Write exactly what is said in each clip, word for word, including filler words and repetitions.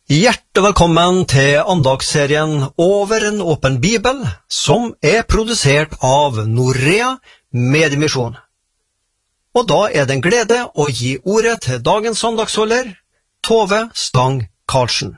Hjertelig velkommen til andagsserien Over en åpen bibel, som er produsert av Norea Mediemisjon. Og da er det en glede å gi ordet til dagens andagsholder, Tove Stang Karlsen.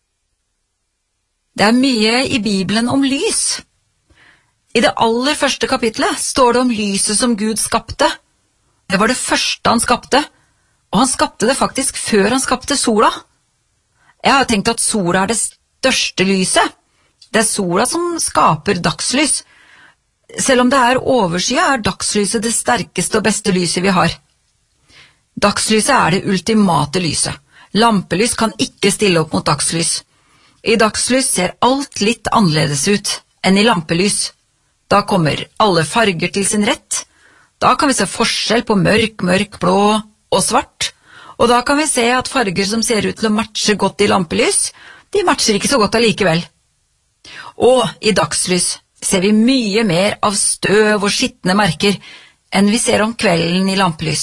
Det er mye i Bibelen om lys. I det aller første kapitlet står det om lyset som Gud skapte. Det var det første han skapte, og han skapte det faktisk før han skapte sola. Jeg har tenkt at sola er det største lyset. Det er sola som skaper dagslys. Selv om det er overskya, er dagslyset det sterkeste og beste lyset vi har. Dagslyset er det ultimate lyset. Lampelys kan ikke stille opp mot dagslys. I dagslys ser alt litt annerledes ut enn i lampelys. Da kommer alle farger til sin rett. Da kan vi se forskjell på mørk, mørk, blå og svart. Og da kan vi se at farger som ser ut til å matche godt i lampelys, de matcher ikke så godt allikevel. Og i dagslys ser vi mye mer av støv og skittende merker enn vi ser om kvelden i lampelys.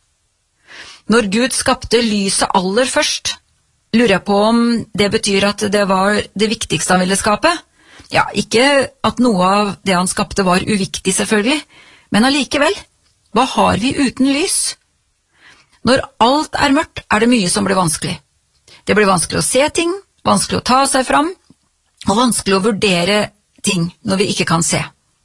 Når Gud skapte lyset aller først, lurer jeg på om det betyr at det var det viktigste han ville skape. Ja, ikke at noe av det han skapte var uviktig selvfølgelig, men allikevel, hva har vi uten lys? Når alt er mørkt, er det mye som blir vanskelig. Det blir vanskelig å se ting, vanskelig å ta seg fram, og vanskelig å vurdere ting når vi ikke kan se.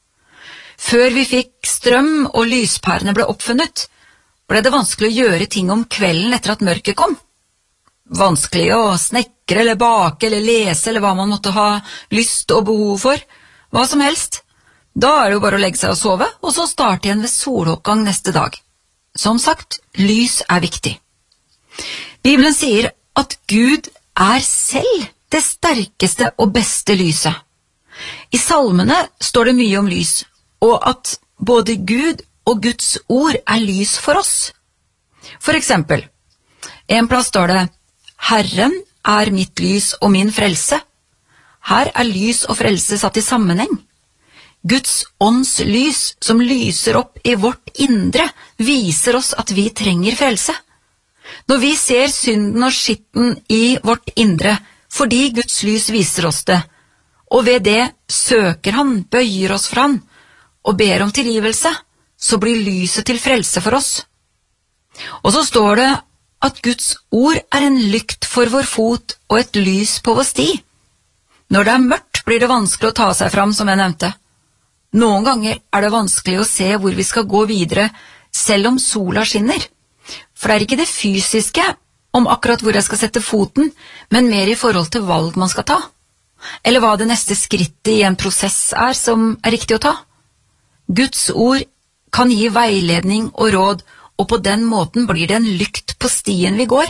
Før vi fikk strøm og lyspærene ble oppfunnet, ble det vanskelig å gjøre ting om kvelden etter at mørket kom. Vanskelig å snekre eller bake eller lese eller hva man måtte ha lyst og behov for, hva som helst. Da er det jo bare å legge seg og sove, og så starte igjen ved soloppgang neste dag. Som sagt, lys er viktig. Bibelen sier at Gud er selv det sterkeste og beste lyset. I salmene står det mye om lys, og at både Gud og Guds ord er lys for oss. For eksempel, en plass står det, Herren er mitt lys og min frelse. Her er lys og frelse satt i sammenheng. Guds ånds lys som lyser opp i vårt indre viser oss at vi trenger frelse. Når vi ser synden og skitten i vårt indre fordi Guds lys viser oss det, og ved det søker han, bøyer oss for han og ber om tilgivelse, så blir lyset til frelse for oss. Og så står det at Guds ord er en lykt for vår fot og et lys på vår sti. Når det er mørkt blir det vanskelig å ta seg fram, som jeg nevnte. Noen ganger er det vanskelig å se hvor vi skal gå videre, selv om sola skinner. For det er ikke det fysiske om akkurat hvor jeg skal sette foten, men mer i forhold til valg man skal ta. Eller hva det neste skrittet i en prosess er som er riktig å ta. Guds ord kan gi veiledning og råd, og på den måten blir det en lykt på stien vi går.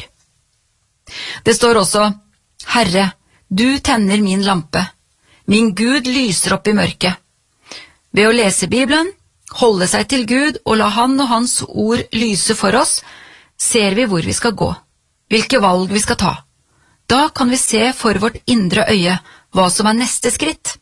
Det står også, Herre, du tenner min lampe. Min Gud lyser opp i mørket. Ved å lese Bibelen, holde seg til Gud og la han og hans ord lyse for oss, ser vi hvor vi skal gå, hvilke valg vi skal ta. Da kan vi se for vårt indre øye hva som er neste skritt.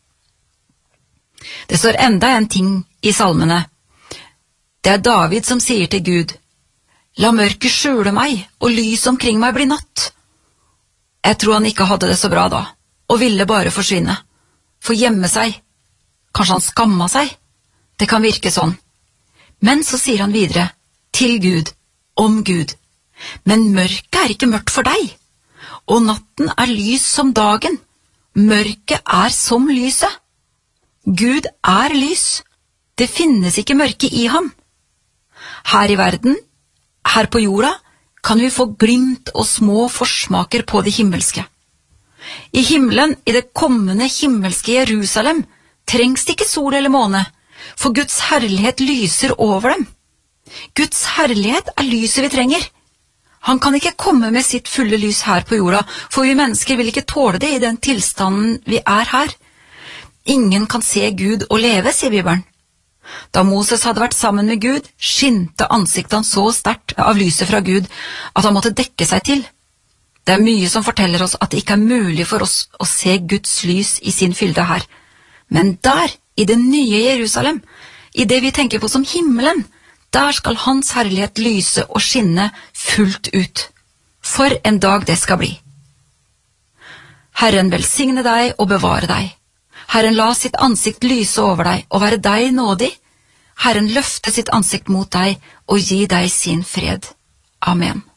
Det står enda en ting i salmene. Det er David som sier til Gud, la mørket skjule meg, og lys omkring meg blir natt. Jeg tror han ikke hadde det så bra da, og ville bare forsvinne, få gjemme seg. Kanskje han skamma seg? Det kan virke sånn. Men så sier han videre, til Gud, om Gud. Men mørket er ikke mørkt for deg, og natten er lys som dagen. Mørket er som lyset. Gud er lys. Det finnes ikke mørke i ham. Her i verden, her på jorda, kan vi få glimt og små forsmaker på det himmelske. I himmelen, i det kommende himmelske Jerusalem, trengs det ikke sol eller måne, for Guds herlighet lyser over dem. Guds herlighet er lyset vi trenger. Han kan ikke komme med sitt fulle lys her på jorda, for vi mennesker vil ikke tåle det i den tilstanden vi er her. Ingen kan se Gud og leve, sier Bibelen. Da Moses hadde vært sammen med Gud, skinte ansiktet han så sterkt av lyset fra Gud at han måtte dekke seg til. Det er mye som forteller oss at det ikke er mulig for oss å se Guds lys i sin fylde her. Men der, i det nye Jerusalem, i det vi tenker på som himmelen, der skal hans herlighet lyse og skinne fullt ut. For en dag det skal bli. Herren velsigne deg og bevare deg. Herren la sitt ansikt lyse over deg og være deg nådig. Herren løfte sitt ansikt mot deg og gi deg sin fred. Amen.